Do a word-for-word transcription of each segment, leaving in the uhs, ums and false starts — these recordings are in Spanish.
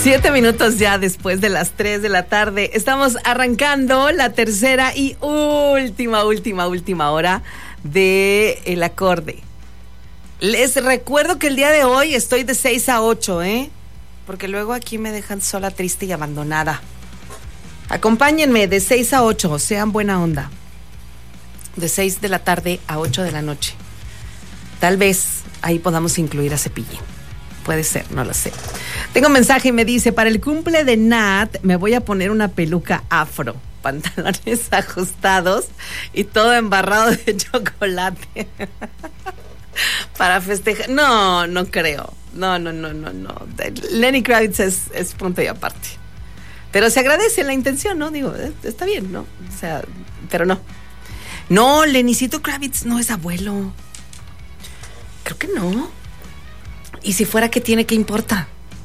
Siete minutos ya después de las tres de la tarde. Estamos arrancando la tercera y última, última, última hora de El Acorde. Les recuerdo que el día de hoy estoy de seis a ocho, ¿eh? Porque luego aquí me dejan sola, triste y abandonada. Acompáñenme de seis a ocho, sean buena onda. De seis de la tarde a ocho de la noche. Tal vez ahí podamos incluir a Cepillín. Puede ser, no lo sé. Tengo un mensaje y me dice: para el cumple de Nat me voy a poner una peluca afro, pantalones ajustados y todo embarrado de chocolate. Para festejar. No, no creo. No, no, no, no, no. Lenny Kravitz es, es punto y aparte. Pero se agradece la intención, ¿no? Digo, está bien, ¿no? O sea, pero no. No, Lennycito Kravitz no es abuelo. Creo que no. Y si fuera, ¿qué tiene? ¿Qué importa?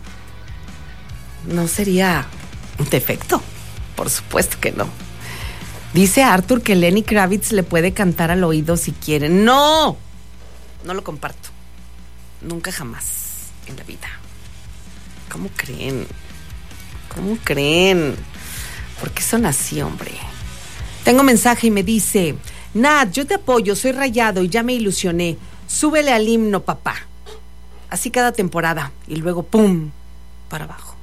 No sería un defecto. Por supuesto que no. Dice Arthur que Lenny Kravitz le puede cantar al oído si quiere. ¡No! No lo comparto. Nunca jamás en la vida. ¿Cómo creen? ¿Cómo creen? ¿Por qué son así, hombre? Tengo mensaje y me dice: Nat, yo te apoyo, soy Rayado y ya me ilusioné. Súbele al himno, papá. Así cada temporada. Y luego, ¡pum!, para abajo.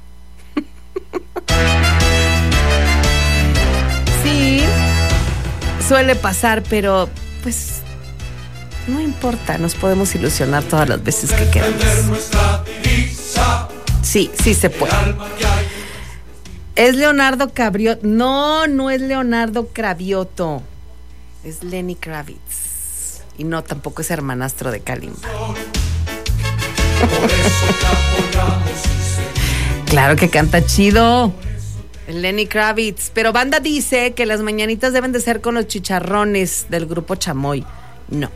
Sí, suele pasar, pero pues no importa, nos podemos ilusionar todas las veces que queramos. Sí, sí se puede. ¿Es Leonardo Cravioto? No, no es Leonardo Cravioto. Es Lenny Kravitz. Y no, tampoco es hermanastro de Kalimba. Claro que canta chido el Lenny Kravitz. Pero banda dice que las mañanitas deben de ser con los chicharrones del grupo Chamoy. No.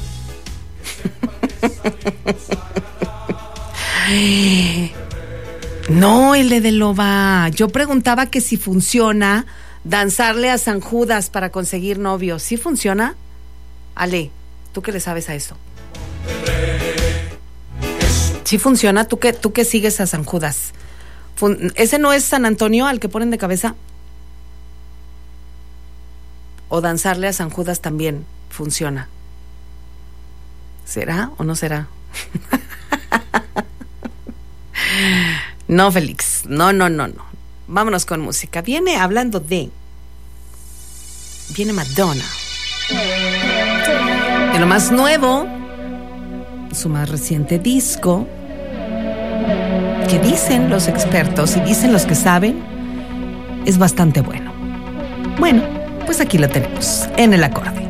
No, el de Loba. Yo preguntaba que si funciona danzarle a San Judas para conseguir novio. ¿Sí funciona? Ale, ¿tú qué le sabes a eso? ¿Sí funciona? ¿Tú que, tú que sigues a San Judas? Fun- ¿Ese no es San Antonio al que ponen de cabeza? ¿O danzarle a San Judas también funciona? ¿Será o no será? No, Félix. No, no, no, no. Vámonos con música. Viene hablando de... Viene Madonna. De lo más nuevo, su más reciente disco, que dicen los expertos y dicen los que saben, es bastante bueno. Bueno, pues aquí lo tenemos, en El Acorde.